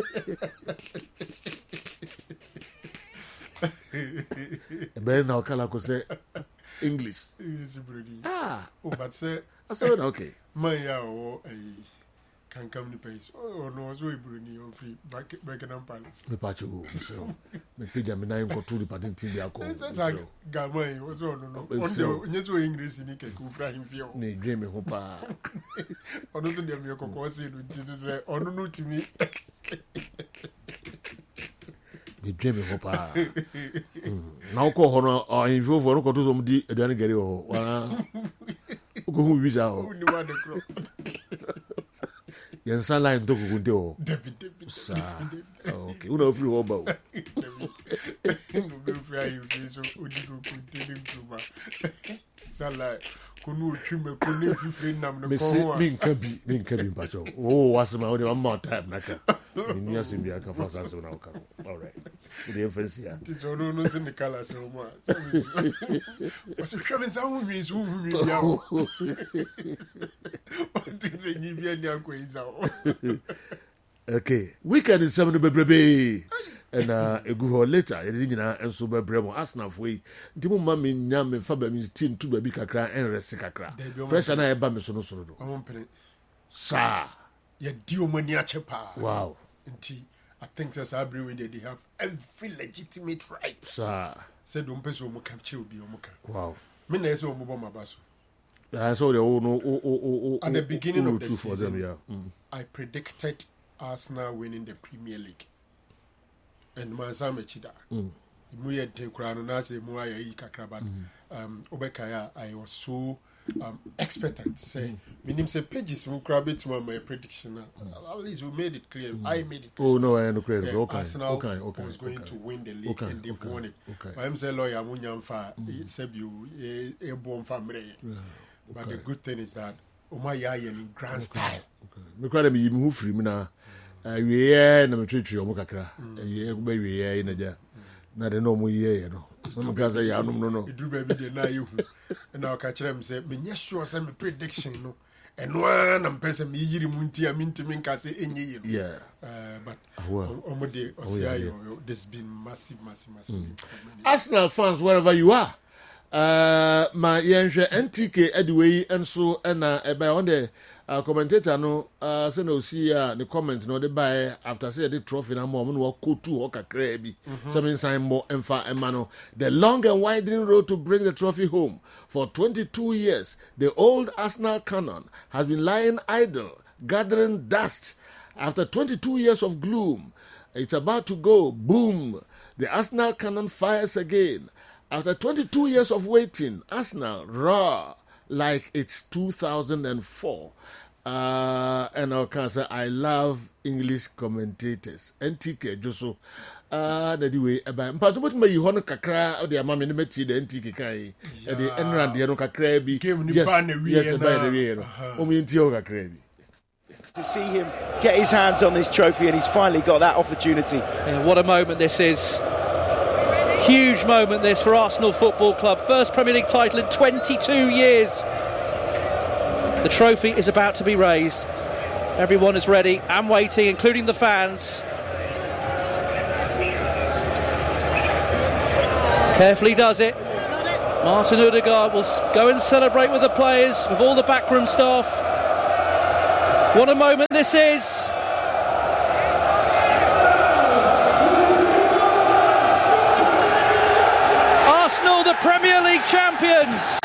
ben na o kala ko se English is brody ah oh but say so okay man ya o eh can come the place oh no so brody on free back back in palace me pacho so me pija me na nko to the party team dia ko so gamai was on no on the nyeso English ni ke ku fra him fio ne dream ho pa ono to dem yoko ko se do ti say ono no timi me dream ho pa na ko ho no o info fo no ko to so mdi aduane gari ho wa ko hu bi ja ho ni wa de kro yen sa line to ko kunde ho David David sa okay una free ho ba o no be free you be so odi ko kunte ni kuma sala kunu twime kunu fifi nam no me ko se ho min ka bi min ka bi pacho oh wasma o de one more time naka ni ya sim ya ka fa sa so na o ka all right the fancy ya ti so no no se ni kala se o mo o se kwame za hu mi zo hu mi ya o ti se ni bi ani akwa iza o okay weekend is seven bebrebe and uh egu ho later ye dey nyina enso bebre mo Arsenal fo yi nti mo ma me nya me fa ba mi team tu ba bi kakra en rest kakra pressure na e ba me so no so do o mpene sa ya di o mani ache pa wow nti I think that's every way they have every legitimate right sa say do mpese o mo capture obi o mo ka wow me na ese o mo bo mabaso I saw the oh no oh oh oh at the beginning of the for season them, yeah. Mm. I predicted Arsenal winning the Premier League and Mansa Mechida mu ye de kura no na say mu ayi kakraba um obekaya I was so um expectant say meaning say pages mu kura betima my prediction at least we made it clear I made it clear. Oh no I no credit Uh, okay Arsenal okay okay was going okay. to win the league Okay, and they've okay, won it. okay. But I'm saying lawyer Munyamfa said you a born family. But the good thing is that Omaya in grand style. Me kra me yimi hu firi mu na awie na me twetwe omo kakra eh ba wie na ja na de no mo ye no no gaza ya no no no Idru baby de na yehu. Na o ka kire me say me sure say me prediction no. And one am person me yiri munti am ntimi nka say enye ye. yeah Uh, but well. omo de osia there's been massive massive massive. Arsenal fans wherever you are uh my yenhwe N T K Ediwei enso na ebe on the uh, commentator no uh say no see uh, the comment no dey buy after say the trophy na mo no ko tu o kakra bi some sign more emfa emano the long and winding road to bring the trophy home for twenty-two years the old Arsenal cannon has been lying idle gathering dust after twenty-two years of gloom. It's about to go boom. The Arsenal cannon fires again. After twenty-two years of waiting, Arsenal roar like it's two thousand four. Uh, Eba and our cancer. I love English commentators. N T K Joso. Ah, that the way about Patrick may you honor Kakra or the Amami Meti, the N T K Kai, and the Enran, the Anoka Krabi. Yes, yes, by the way, Omi Tioga Krabi. To see him get his hands on this trophy, and he's finally got that opportunity. Yeah, what a moment this is. Huge moment this for Arsenal Football Club. First Premier League title in twenty-two years. The trophy is about to be raised. Everyone is ready and waiting, including the fans. Carefully does it. Martin Odegaard will go and celebrate with the players, with all the backroom staff. What a moment this is. Arsenal, the Premier League champions.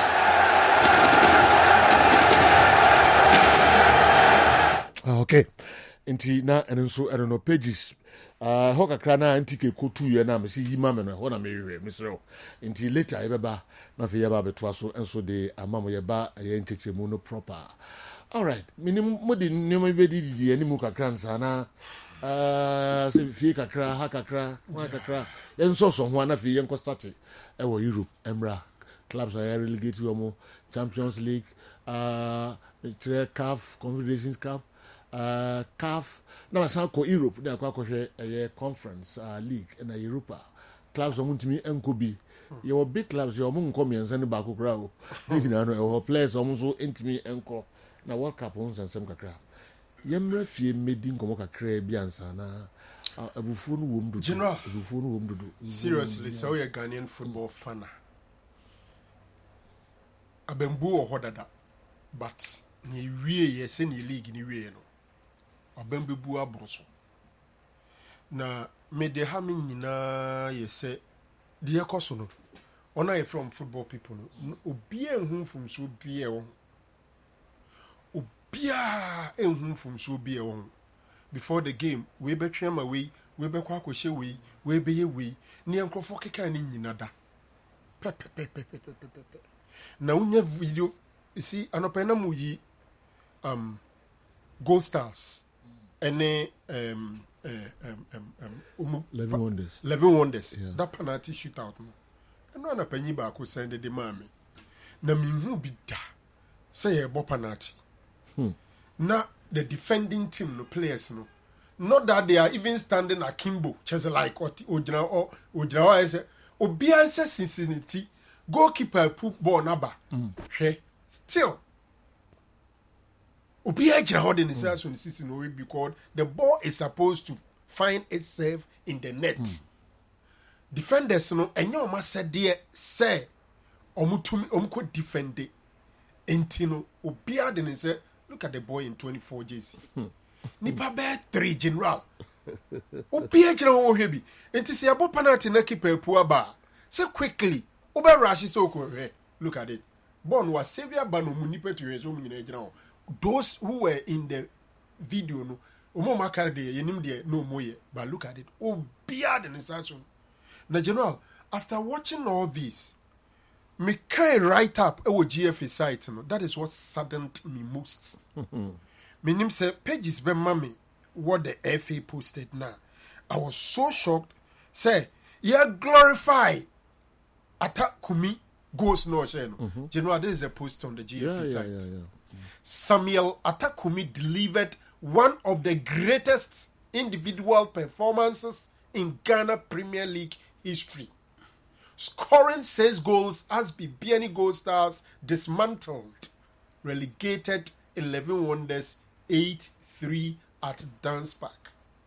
Okay. Inti na and so I don't know pages. Uh hoka krana anti ke kotu ye na me si yima me no ho na me we misro. Inti later e beba na fe ye ba beto so enso de amamo ye ba ye nteche mu no proper. All right. Minim modi nyoma be di di ani mu kakra nsa na uh se fi kakra ha kakra ha kakra enso so ho na fe ye nko start e wo Europe emra clubs are relegated to Champions League, uh C A F Confederations Cup, uh C A F na san ko Europe na kwa ko hwe a conference uh, league na Europa clubs o muntimi enko bi ye wo big clubs ye o mun ko miensa ne ba ko kra o league na no e wo players o mun so intimi enko na World Cup on sansem kakra yemra fie medi nkomo kakra bi ansa na abufu no wom dudu general abufu no wom dudu seriously so you Ghanaian football fan abembu o hodada but ni wie ye se ni league ni wie no abembebu abroso na me de ha me nyina ye se de ekoso no ona ye from football people no obi ehun from so bi e won obi a ehun from so bi e won before the game we be twem away we be kwa kwhye we we be ye we ni enkrofo keka ni nyina da pe pe pe pe pe pe na unya video see anopena mu yi um Gold Stars ene um um um um Eleven Wonders Eleven Wonders yeah. That penalty shootout no eno anapanyi ba ko send de mame na minhu bi da say e bo penalty hmm. Na the defending team no players no not that they are even standing akimbo just like ojina or ojina or say obi answer Cincinnati goalkeeper put ball naba hwe still obi ejira holding the sense on the season no because the ball is supposed to find itself in the net. Mm. Defenders no enyo ma said there say omutumi omko defend it entino obi ade say look at the boy in twenty-four jerseys. Nipa be three general obi ejira wo hwe bi enti se abo penalty na keeper pu aba say quickly obe rush so ko look at it born was savior bano munipa to yeso nyina ejira ho. Those who were in the video no omo makare de yenim de no moye but look at it oh beyond the sensation na general after watching all this me kai write up e G F A site no that is what saddened me most. Meaning say pages be mami what the F A posted now I was so shocked say yeah glorify attack kumi goes no share no mm-hmm. General this is a post on the G F A yeah, site yeah, yeah, yeah. Samuel Atakumi delivered one of the greatest individual performances in Ghana Premier League history, scoring six goals as Bibiani Gold Stars dismantled relegated Eleven Wonders eight three at Dance Park.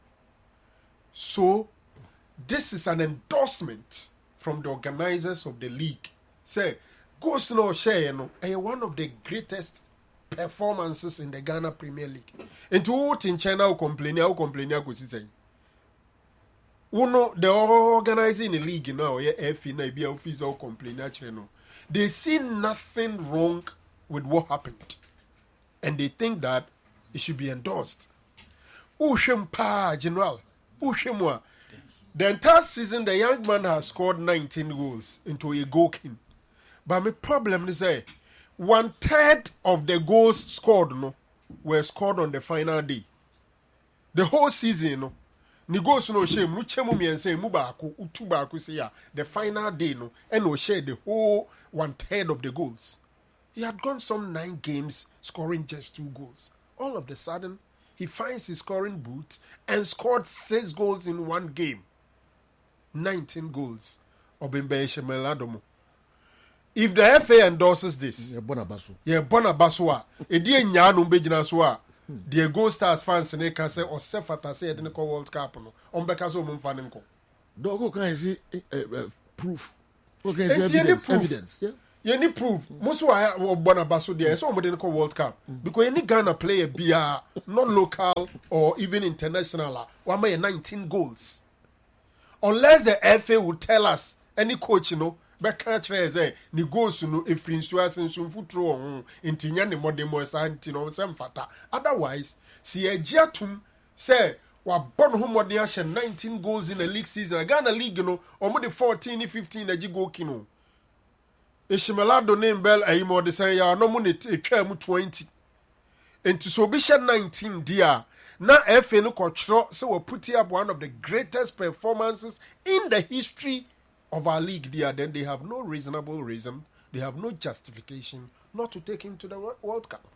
So this is an endorsement from the organizers of the league. Say, goes no share no, one of the greatest performances in the Ghana Premier League. And to what in China who complain, who complain, who say, Uno, the organizing the league now, yeah, F in Ibia office or complain, actually, no. They see nothing wrong with what happened. And they think that it should be endorsed. Ushem pa, General. Ushemwa. The entire season, the young man has scored nineteen goals into a goal king. But my problem is that one third of the goals scored no were scored on the final day. The whole season, no. Ni goals no shame, no chemu mi and say Mubaku, Utubaku say ya. The final day, no, and no share the whole one third of the goals. He had gone some nine games scoring just two goals. All of a sudden, he finds his scoring boots and scored six goals in one game. nineteen goals. Obimbe Shemeladomo. If the F A endorses this, Yeah, Bonabasu. yeah, Bonabasoa, Edi Nyanu Bejinasua, the Gold Stars fans in can say or Sefata say didn't call World Cup no. On Bekaso Mumfanenko. Dog, can you see uh, uh, proof? Okay, It's see any evidence. proof. Evidence. Yeah. You need proof. Most of our Bonabaso there, so we didn't call World Cup because any Ghana player be a not local or even international. One may nineteen goals. Unless the F A will tell us any coach, you know. But can't say ni goals no if insuas and some futuro on intinya ne modern mo santi no sem fata. Otherwise, si e jiatum say wa bon ho modern action nineteen goals in a league season. Ghana league no omo de fourteen fifteen na go kino. Ishimelado name bell ayimo de say ya no mo ne twa mu twenty. Enti so bi she nineteen dia. Na F A no control so we put up one of the greatest performances in the history of our league there, then they have no reasonable reason, they have no justification not to take him to the World Cup.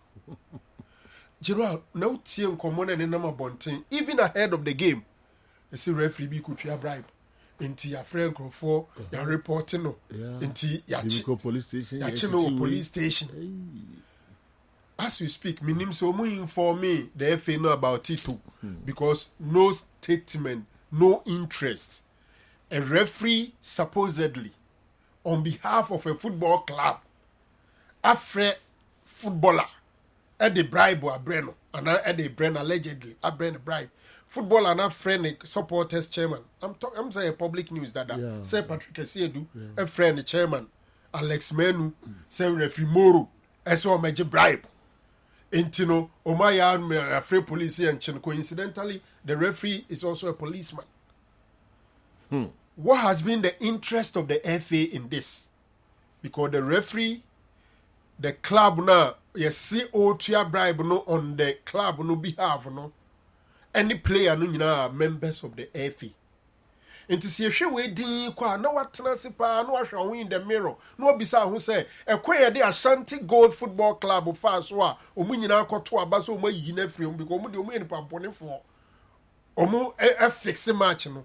Gerald, now Tien Common and Nama Bontin, even ahead of the game, they say referee be could you bribe. Into your friend Crawford, you're reporting no. Into Yachi police station. Yachino police station. As we speak, minim so mu inform me the F A know about it too. Because no statement, no interest. A referee supposedly on behalf of a football club afre footballer at the bribe or breno and at the brand allegedly a brand bribe footballer and a friend supporters chairman. I'm talking I'm saying public news that that yeah. Say Patrick Esiedu yeah. A friend chairman Alex Menu mm. Say referee Moro as well major bribe. Intino Omaya a free police and coincidentally the referee is also a policeman. Hmm. What has been the interest of the F A in this? Because the referee, the club now, you see O T bribe no on the club no behalf no. Any player no you know members of the F A. And to see a show waiting kwa no what transipa no show in the mirror. No bisa who say a queer de Ashanti Gold Football Club of Faswa o mu nyina akɔto aba so o ma yina free because o mu de o mu pampone for o mu e fix match no.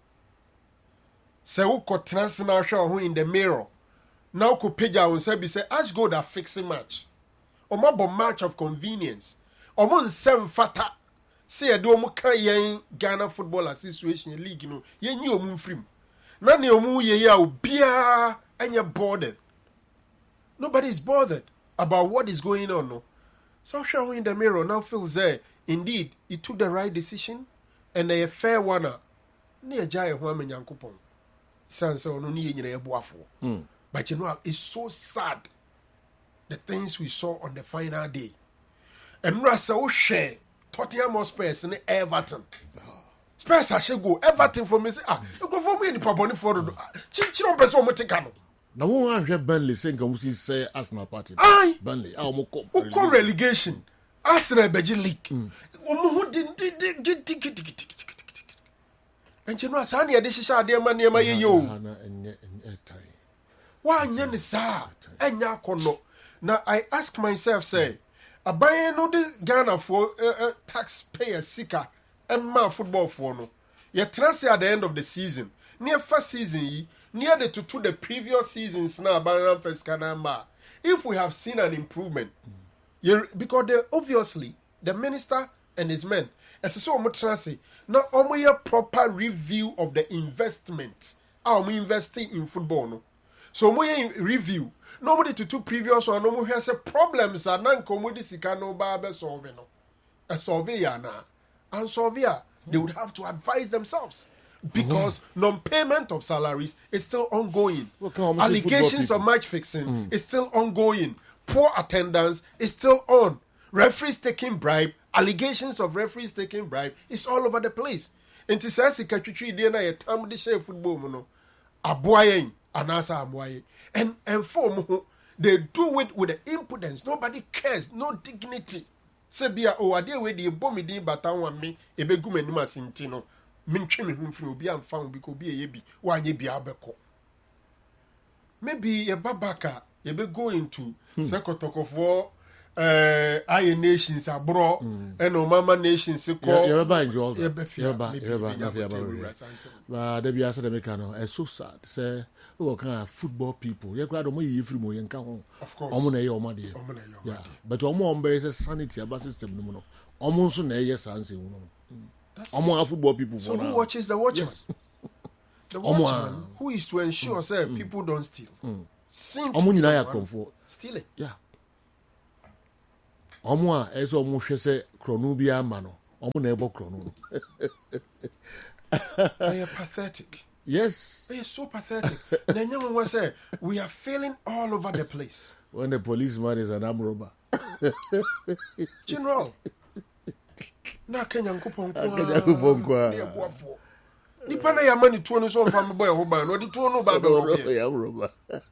Say who could transnational show who in the mirror. Now could page out and say be say Ash Gold a fixing match. Or more match of convenience. Or more seven fata. Say a do mo kan yen Ghana Football Association League no. Yen ni omu free. Nani omu ye ya ubia and you're bothered. Nobody is bothered about what is going on no. So show in the mirror now feels there. Indeed, he took the right decision and a fair one. Ni a jaya ho amenyankopon. But you know, it's so sad the things we saw on the final day. And Russell share Tottenham Hotspur and Everton. Spurs I should go. Everton for me say ah, go for me in the Paboni for the Chichiro person mo take no. Na won ahwe Burnley say nkan musi say Arsenal party. Aye. Burnley ah mo ko. Who call relegation? Arsenal beji league. Omo hu di di di di and you know, Sanya, this is our dear man near my yo. Why, Yan is sa, and Yakono. Now I ask myself, say, a buy no the Ghana for uh, taxpayer seeker and my football for no. Ye transfer at the end of the season, near first season, ye, near the to, to the previous seasons now, Baran first Kanamba. If we have seen an improvement, ye, because they obviously the minister and his men. As so much transfer, now only a proper review of the investment. Are we investing in football? No? So we review. Nobody to two previous one. No more has a problems. Are non commodity can no barber solve no. A surveyor now, and surveyor they would have to advise themselves because mm-hmm. non-payment of salaries is still ongoing. Allegations of match fixing mm. is still ongoing. Poor attendance is still on. Referees taking bribe. Allegations of referees taking bribe is all over the place. And to say secretary dey na ye tam de share football mu no aboayen anasa aboaye and and for mu they do it with the impudence. Nobody cares, no dignity. se bia o ade we de bɔ me din bata wa me e be gu m'anim asinti no mentwe me ho mfiri obi amfa ho bi ko bi eye bi wa anye bi abɛkɔ maybe ye babaka ye be go into hmm. sekotokofo uh I nations abro mm. and no mama nations ko you ever enjoy all that you ever you ever you ever but there be asa the make no it's so sad say we can football people you crowd mo yi free mo yen ka ho of course omo na ye omo de yeah but omo omo be sanity aba system no no omo nso na ye sanse no omo are football people so for who now. watches the watchman yes. The watchman who is to ensure mm. say mm. people don't steal mm. omo nyina ya comfort steal it yeah omo a eso omo hwe se krono bi ama no omo na ebo krono no they are pathetic yes they are so pathetic na nyam we say we are failing all over the place when the policeman is an armed robber general na Kenya nkopon kwa Kenya nkopon kwa ne boafo nipa na ya mani tuo no so mfa me boy ho ban no di tuo no ba be ro ya robber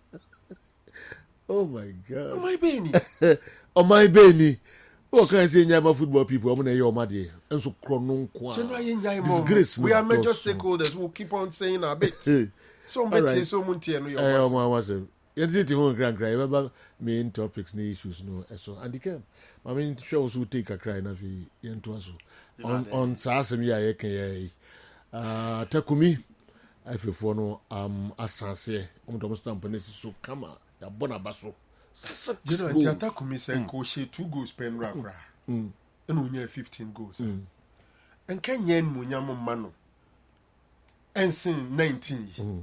oh my god oh my baby oh my baby what can I say nyama football people omo na ye omo de enso krono nko a disgrace we are major stakeholders who keep on saying our bit so mbeti so muntie no your eh omo awase yediti ho grand cry baba main topics ni issues no eso and the camp I mean show us who take a cry na fi yento aso on on saasem ya ye kan ye ah Takumi afefo no am asase omdom stamp ne so kama ya bona baso you know Takumi say ko she two goals pen ra kra mm eno nya fifteen goals and Kenyan mu nya mo ma no ensin nineteen mm.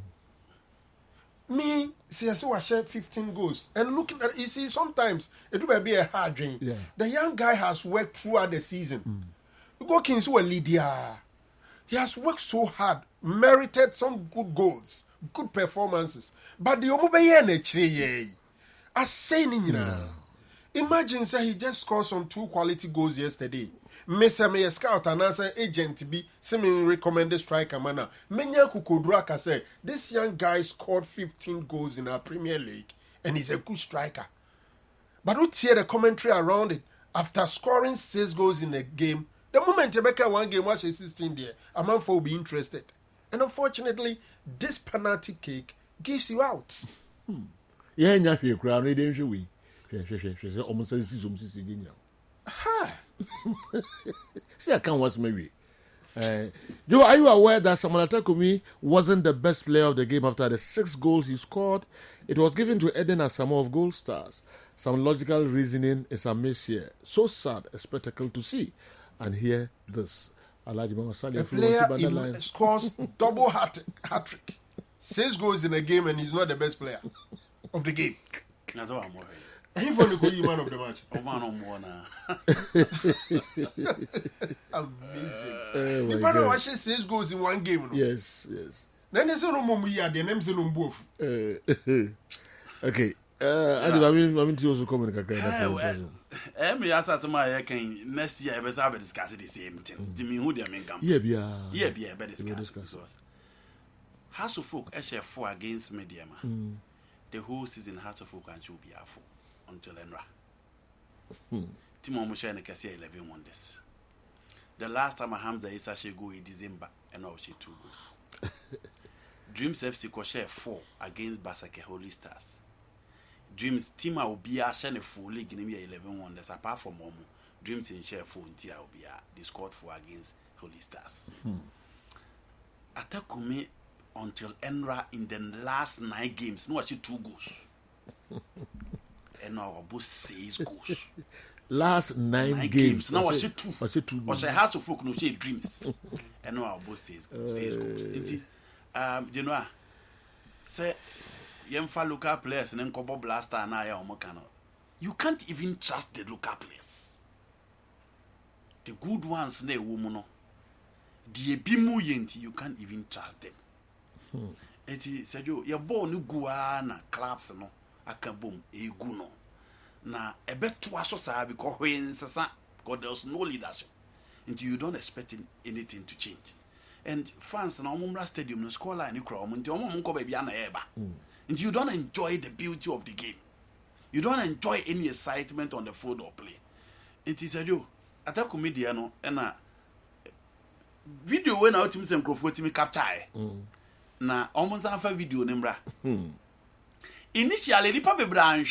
Me, see, I saw I share fifteen goals. And looking at you see, sometimes it will be a hard dream. Yeah. The young guy has worked throughout the season. Mm. You go Kings who are Lydia. He has worked so hard, merited some good goals, good performances. But the Omobeye I say Nina. Imagine say he just scored some two quality goals yesterday. Mister Me scout and answer agent to be semi recommended striker manner. Menya Kukodraka say this young guy scored fifteen goals in our Premier League and he's a good striker. But we hear the commentary around it after scoring six goals in a game. The moment you make one game watch sixteen there, a man will be interested. And unfortunately, this penalty kick gives you out. Hmm. Yeah, nya hwe kura no dey hwe we. Hwe hwe hwe hwe say omo say six omo six dey nyina. Ha. See, I can't watch maybe. Uh, Joe, are you aware that Samuel Takumi wasn't the best player of the game after the six goals he scored? It was given to Eden Asamoah of Gold Stars. Some logical reasoning is amiss here. So sad, a spectacle to see. And hear this. A player in, scores double hat hat-trick. Six goals in a game and he's not the best player of the game. That's what I'm worried. He for the good man of the match. Oh man, on one. Amazing. You better watch six goals in one game. No? Yes, yes. Then they say no more. Yeah, the names are on both. Okay. Uh, I mean, I mean to also comment. Eh, me ask somebody can next year. We start discussing the same thing. Do me who they mean come? Yeah, yeah. Yeah, yeah. Better discuss. House of Folk, S F four against Media. The whole season, House of Folk and should be four. Until Enra. Timo Mushane Cassia eleven wonders. The last time I Hamza is actually go in December and now she two goals. Dreams F C share four against Basake Holy Stars. Dreams Tima will be a shane full league in eleven wonders apart from Momo. Dreams in share four in Tia will be a they scored four against Holy Stars. Atakumi until Enra in the last nine games, no actually two goals. And now about six goals. Last nine, nine games. games. Now I say two. I say two. I say House of Folk no say dreams. And now about six six goals. Um, you know, say yemfa local players and then Kobo Blaster and I omokano. You can't even trust the local players. The good ones ne woman. The ebimu yenti you can't even trust them. Hmm. Eti Sergio, your ball no guana claps no. Aka boom egu no na ebe to aso sa because when sasa because there's no leadership until you don't expect anything to change. And fans na Omumra Stadium no score line kura omo nti omo nko ba bia na eba until you don't enjoy the beauty of the game, you don't enjoy any excitement on the field or play. nti sadio atako media no na video we na otimi se microphone timi capture mm. na omo nsa fa video ne mbra mm. initially lipa bebra